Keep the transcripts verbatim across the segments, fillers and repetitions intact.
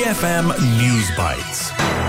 B F M News Bites.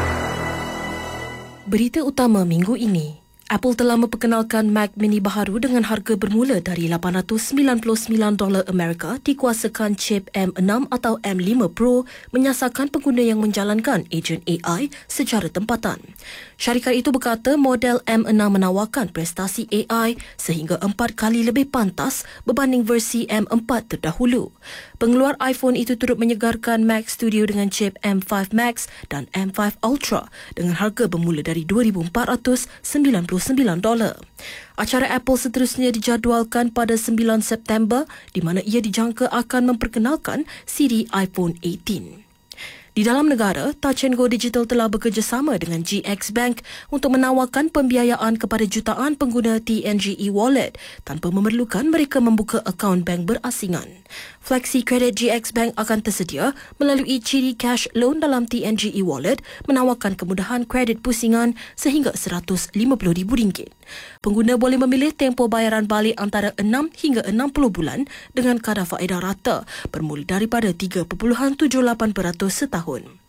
Berita utama minggu ini. Apple telah memperkenalkan Mac Mini baharu dengan harga bermula dari lapan ratus sembilan puluh sembilan dolar Amerika dikuasakan chip M enam atau M lima Pro menyasarkan pengguna yang menjalankan ejen A I secara tempatan. Syarikat itu berkata model M enam menawarkan prestasi A I sehingga empat kali lebih pantas berbanding versi M empat terdahulu. Pengeluar iPhone itu turut menyegarkan Mac Studio dengan chip M lima Max dan M lima Ultra dengan harga bermula dari dua ribu empat ratus sembilan puluh sembilan dolar. Acara Apple seterusnya dijadualkan pada sembilan September di mana ia dijangka akan memperkenalkan siri iPhone lapan belas. Di dalam negara, Touch and Go Digital telah bekerjasama dengan G X Bank untuk menawarkan pembiayaan kepada jutaan pengguna T N G E Wallet tanpa memerlukan mereka membuka akaun bank berasingan. Flexi Credit G X Bank akan tersedia melalui ciri cash loan dalam T N G E Wallet menawarkan kemudahan kredit pusingan sehingga seratus lima puluh ribu ringgit. Pengguna boleh memilih tempoh bayaran balik antara enam hingga enam puluh bulan dengan kadar faedah rata bermula daripada tiga perpuluhan tujuh lapan peratus setahun.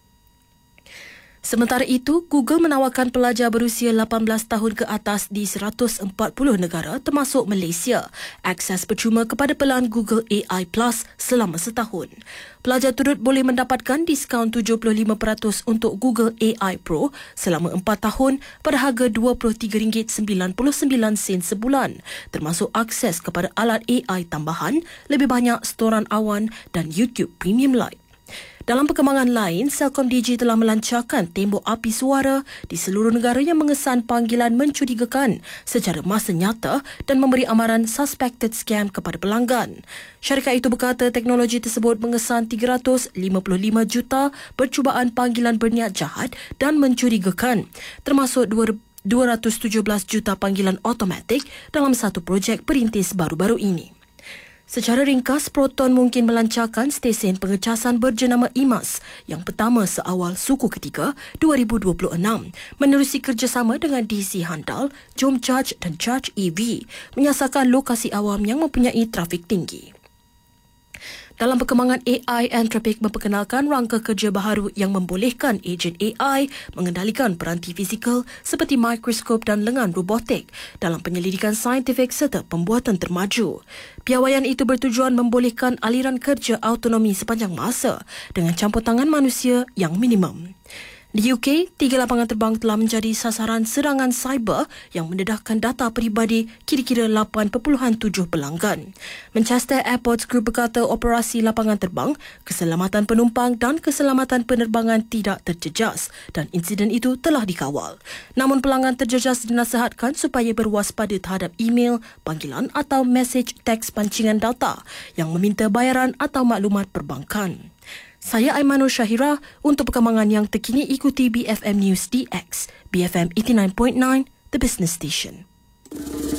Sementara itu, Google menawarkan pelajar berusia lapan belas tahun ke atas di seratus empat puluh negara termasuk Malaysia akses percuma kepada pelan Google A I Plus selama setahun. Pelajar turut boleh mendapatkan diskaun tujuh puluh lima peratus untuk Google A I Pro selama empat tahun pada harga dua puluh tiga ringgit sembilan puluh sembilan sen sebulan, termasuk akses kepada alat A I tambahan, lebih banyak storan awan dan YouTube Premium Lite. Dalam perkembangan lain, Celcom-Digi telah melancarkan tembok api suara di seluruh negara yang mengesan panggilan mencurigakan secara masa nyata dan memberi amaran suspected scam kepada pelanggan. Syarikat itu berkata teknologi tersebut mengesan tiga ratus lima puluh lima juta percubaan panggilan berniat jahat dan mencurigakan, termasuk dua ratus tujuh belas juta panggilan automatik dalam satu projek perintis baru-baru ini. Secara ringkas, Proton mungkin melancarkan stesen pengecasan berjenama I M A S yang pertama seawal suku ketiga dua ribu dua puluh enam menerusi kerjasama dengan D C Handal, Jom Charge dan Charge E V menyasarkan lokasi awam yang mempunyai trafik tinggi. Dalam perkembangan A I, Anthropic memperkenalkan rangka kerja baharu yang membolehkan ejen A I mengendalikan peranti fizikal seperti mikroskop dan lengan robotik dalam penyelidikan saintifik serta pembuatan termaju. Piawaian itu bertujuan membolehkan aliran kerja autonomi sepanjang masa dengan campur tangan manusia yang minimum. Di U K, tiga lapangan terbang telah menjadi sasaran serangan cyber yang mendedahkan data peribadi kira-kira lapan perpuluhan tujuh pelanggan. Manchester Airports Group berkata operasi lapangan terbang, keselamatan penumpang dan keselamatan penerbangan tidak terjejas dan insiden itu telah dikawal. Namun pelanggan terjejas dinasihatkan supaya berwaspada terhadap email, panggilan atau mesej teks pancingan data yang meminta bayaran atau maklumat perbankan. Saya Aimanur Syahira. Untuk perkembangan yang terkini ikuti B F M News D X, B F M eighty-nine point nine, The Business Station.